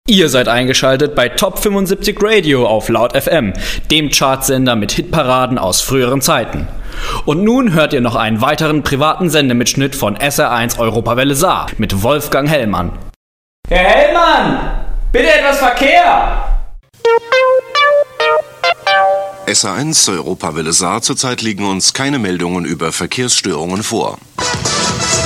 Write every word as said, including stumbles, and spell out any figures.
Ihr seid eingeschaltet bei Top fünfundsiebzig Radio auf Laut F M, dem Chartsender mit Hitparaden aus früheren Zeiten. Und nun hört ihr noch einen weiteren privaten Sendemitschnitt von S R eins Europawelle Saar mit Wolfgang Hellmann. Herr Hellmann, bitte etwas Verkehr! S R eins Europawelle Saar, zurzeit liegen uns keine Meldungen über Verkehrsstörungen vor.